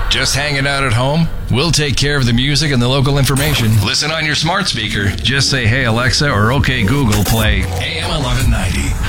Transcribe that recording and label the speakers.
Speaker 1: Just hanging out at home? We'll take care of the music and the local information. Listen on your smart speaker. Just say, "Hey Alexa," or "Okay Google, play AM 1190."